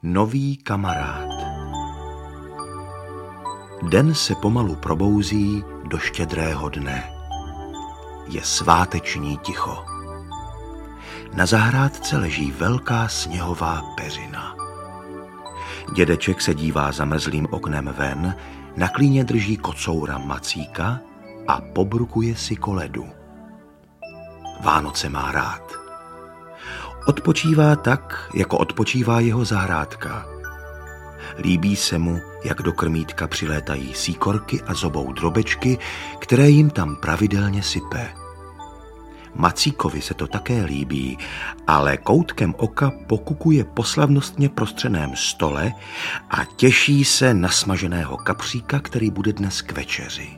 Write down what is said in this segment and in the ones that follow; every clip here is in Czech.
Nový kamarád. Den se pomalu probouzí do štědrého dne. Je sváteční ticho. Na zahrádce leží velká sněhová peřina. Dědeček se dívá zamrzlým oknem ven, na klíně drží kocoura Macíka a pobrukuje si koledu. Vánoce má rád. Odpočívá tak, jako odpočívá jeho zahrádka. Líbí se mu, jak do krmítka přilétají síkorky a zobou drobečky, které jim tam pravidelně sype. Macíkovi se to také líbí, ale koutkem oka pokukuje po slavnostně prostřeném stole a těší se na smaženého kapříka, který bude dnes k večeři.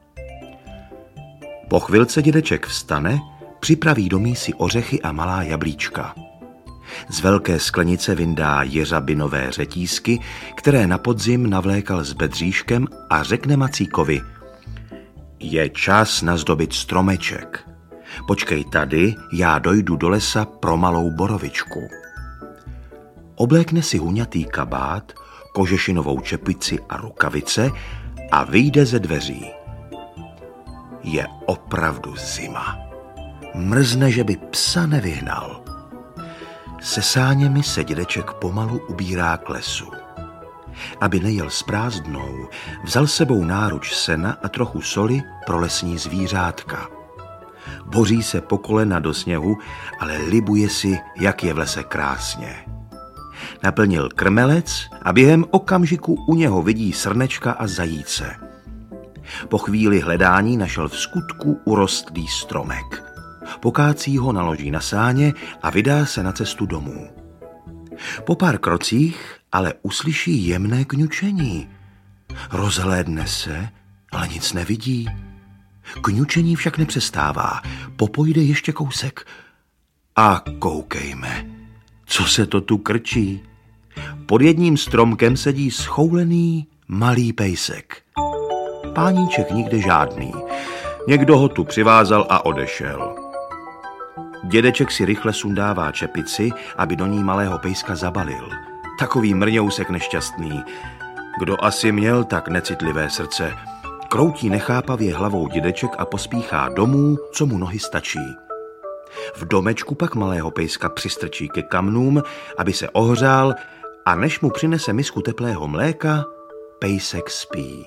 Po chvilce dědeček vstane, připraví do mísy ořechy a malá jablíčka. Z velké sklenice vyndá jeřabinové řetízky, které na podzim navlékal s bedříškem, a řekne Macíkovi: je čas nazdobit stromeček. Počkej tady, já dojdu do lesa pro malou borovičku. Oblékne si huňatý kabát, kožešinovou čepici a rukavice a vyjde ze dveří. Je opravdu zima. Mrzne, že by psa nevyhnal. Se sáněmi se dědeček pomalu ubírá k lesu. Aby nejel s prázdnou, vzal sebou náruč sena a trochu soli pro lesní zvířátka. Boří se po kolena do sněhu, ale libuje si, jak je v lese krásně. Naplnil krmelec a během okamžiku u něho vidí srnečka a zajíce. Po chvíli hledání našel v skutku urostlý stromek. Pokácí ho, naloží na sáně a vydá se na cestu domů. Po pár krocích ale uslyší jemné kňučení. Rozhlédne se, ale nic nevidí. Kňučení však nepřestává, popojde ještě kousek. A koukejme, co se to tu krčí. Pod jedním stromkem sedí schoulený malý pejsek. Páníček nikde žádný. Někdo ho tu přivázal a odešel. Dědeček si rychle sundává čepici, aby do ní malého pejska zabalil. Takový mrňousek nešťastný. Kdo asi měl tak necitlivé srdce? Kroutí nechápavě hlavou dědeček a pospíchá domů, co mu nohy stačí. V domečku pak malého pejska přistrčí ke kamnům, aby se ohřál, a než mu přinese misku teplého mléka, pejsek spí.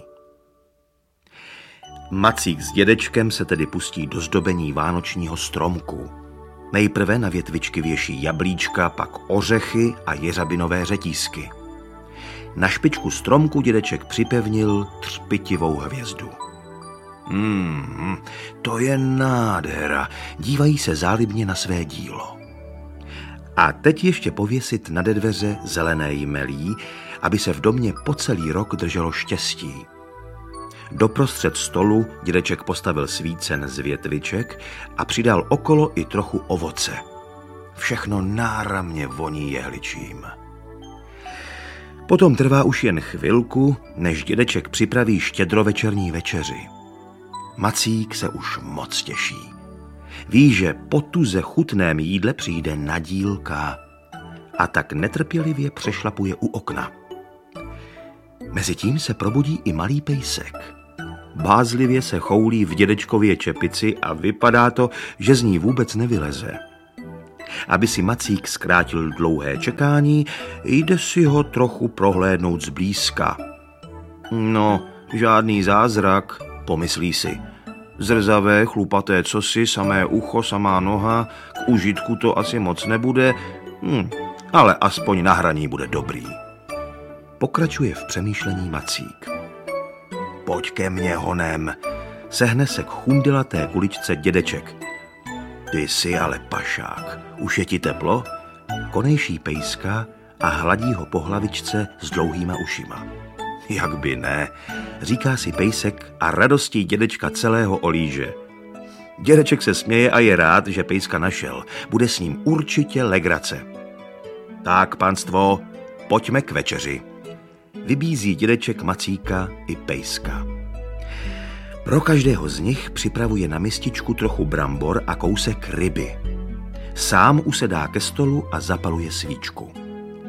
Macík s dědečkem se tedy pustí do zdobení vánočního stromku. Nejprve na větvičky věší jablíčka, pak ořechy a jeřabinové řetízky. Na špičku stromku dědeček připevnil třpitivou hvězdu. To je nádhera, dívají se zálibně na své dílo. A teď ještě pověsit nade dveře zelené jmelí, aby se v domě po celý rok drželo štěstí. Doprostřed stolu dědeček postavil svícen z větviček a přidal okolo i trochu ovoce. Všechno náramně voní jehličím. Potom trvá už jen chvilku, než dědeček připraví štědrovečerní večeři. Macík se už moc těší. Ví, že po tuze chutném jídle přijde nadílka, a tak netrpělivě přešlapuje u okna. Mezitím se probudí i malý pejsek. Bázlivě se choulí v dědečkově čepici a vypadá to, že z ní vůbec nevyleze. Aby si Macík zkrátil dlouhé čekání, jde si ho trochu prohlédnout zblízka. No, žádný zázrak, pomyslí si. Zrzavé, chlupaté cosi, samé ucho, samá noha, k užitku to asi moc nebude, ale aspoň na hraní bude dobrý. Pokračuje v přemýšlení Macík. Pojď ke mně honem, sehne se k chundilaté kuličce dědeček. Ty jsi ale pašák, už je ti teplo? Konejší pejska a hladí ho po hlavičce s dlouhýma ušima. Jak by ne, říká si pejsek a radostí dědečka celého olíže. Dědeček se směje a je rád, že pejska našel. Bude s ním určitě legrace. Tak, panstvo, pojďme k večeři. Vybízí dědeček Macíka i pejska. Pro každého z nich připravuje na mističku trochu brambor a kousek ryby. Sám usedá ke stolu a zapaluje svíčku.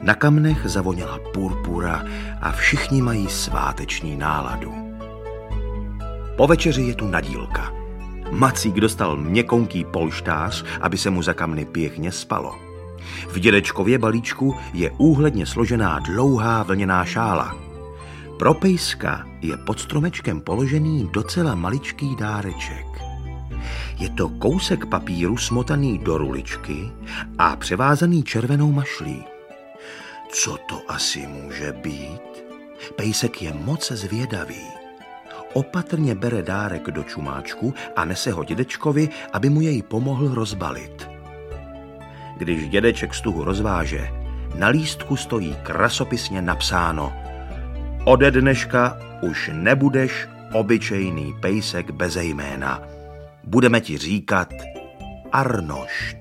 Na kamnech zavoněla purpura a všichni mají sváteční náladu. Po večeři je tu nadílka. Macík dostal měkonký polštář, aby se mu za kamny pěkně spalo. V dědečkově balíčku je úhledně složená dlouhá vlněná šála. Pro pejska je pod stromečkem položený docela maličký dáreček. Je to kousek papíru smotaný do ruličky a převázaný červenou mašlí. Co to asi může být? Pejsek je moc zvědavý. Opatrně bere dárek do čumáčku a nese ho dědečkovi, aby mu jej pomohl rozbalit. Když dědeček stuhu rozváže, na lístku stojí krasopisně napsáno: Ode dneška už nebudeš obyčejný pejsek beze jména. Budeme ti říkat Arnošt.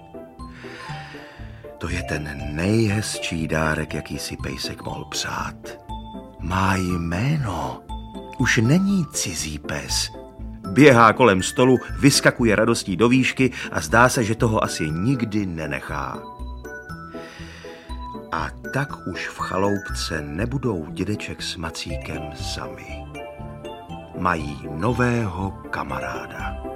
To je ten nejhezčí dárek, jaký si pejsek mohl přát. Má jméno. Už není cizí pes. Běhá kolem stolu, vyskakuje radostí do výšky a zdá se, že toho asi nikdy nenechá. A tak už v chaloupce nebudou dědeček s Macíkem sami. Mají nového kamaráda.